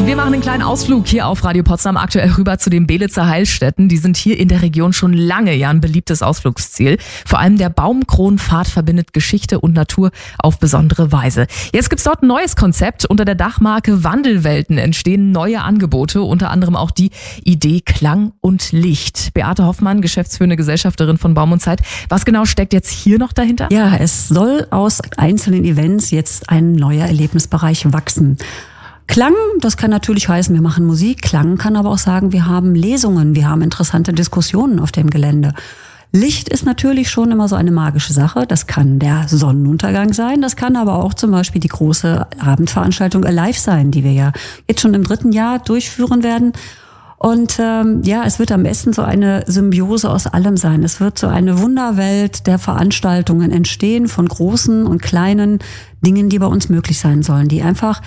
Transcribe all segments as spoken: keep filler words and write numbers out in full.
Wir machen einen kleinen Ausflug hier auf Radio Potsdam, aktuell rüber zu den Belitzer Heilstätten. Die sind hier in der Region schon lange ja ein beliebtes Ausflugsziel. Vor allem der Baumkronenpfad verbindet Geschichte und Natur auf besondere Weise. Jetzt gibt's dort ein neues Konzept. Unter der Dachmarke Wandelwelten entstehen neue Angebote, unter anderem auch die Idee Klang und Licht. Beate Hoffmann, geschäftsführende Gesellschafterin von Baum und Zeit. Was genau steckt jetzt hier noch dahinter? Ja, es soll aus einzelnen Events jetzt ein neuer Erlebnisbereich wachsen. Klang, das kann natürlich heißen, wir machen Musik. Klang kann aber auch sagen, wir haben Lesungen, wir haben interessante Diskussionen auf dem Gelände. Licht ist natürlich schon immer so eine magische Sache. Das kann der Sonnenuntergang sein, das kann aber auch zum Beispiel die große Abendveranstaltung Alive sein, die wir ja jetzt schon im dritten Jahr durchführen werden. Und ähm, ja, es wird am besten so eine Symbiose aus allem sein. Es wird so eine Wunderwelt der Veranstaltungen entstehen von großen und kleinen Dingen, die bei uns möglich sein sollen, die einfach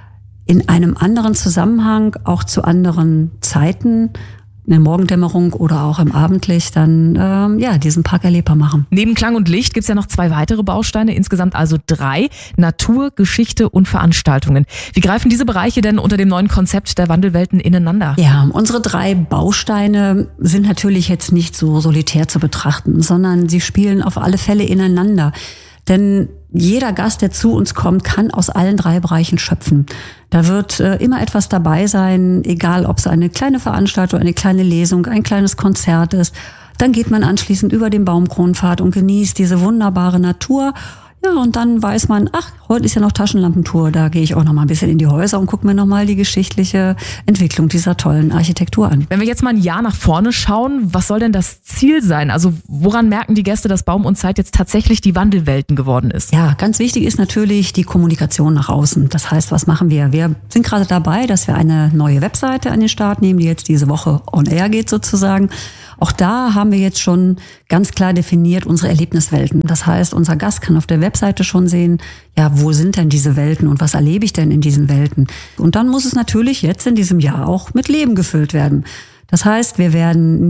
in einem anderen Zusammenhang, auch zu anderen Zeiten, in der Morgendämmerung oder auch im Abendlicht, dann ähm, ja diesen Park erlebbar machen. Neben Klang und Licht gibt's ja noch zwei weitere Bausteine, insgesamt also drei: Natur, Geschichte und Veranstaltungen. Wie greifen diese Bereiche denn unter dem neuen Konzept der Wandelwelten ineinander? Ja, unsere drei Bausteine sind natürlich jetzt nicht so solitär zu betrachten, sondern sie spielen auf alle Fälle ineinander. Denn jeder Gast, der zu uns kommt, kann aus allen drei Bereichen schöpfen. Da wird äh, immer etwas dabei sein, egal ob es eine kleine Veranstaltung, eine kleine Lesung, ein kleines Konzert ist. Dann geht man anschließend über den Baumkronenpfad und genießt diese wunderbare Natur. Ja, und dann weiß man, ach, heute ist ja noch Taschenlampentour, da gehe ich auch noch mal ein bisschen in die Häuser und gucke mir noch mal die geschichtliche Entwicklung dieser tollen Architektur an. Wenn wir jetzt mal ein Jahr nach vorne schauen, was soll denn das Ziel sein? Also woran merken die Gäste, dass Baum und Zeit jetzt tatsächlich die Wandelwelten geworden ist? Ja, ganz wichtig ist natürlich die Kommunikation nach außen. Das heißt, was machen wir? Wir sind gerade dabei, dass wir eine neue Webseite an den Start nehmen, die jetzt diese Woche on air geht sozusagen. Auch da haben wir jetzt schon ganz klar definiert unsere Erlebniswelten. Das heißt, unser Gast kann auf der Webseite schon sehen, ja, wo sind denn diese Welten und was erlebe ich denn in diesen Welten? Und dann muss es natürlich jetzt in diesem Jahr auch mit Leben gefüllt werden. Das heißt, wir werden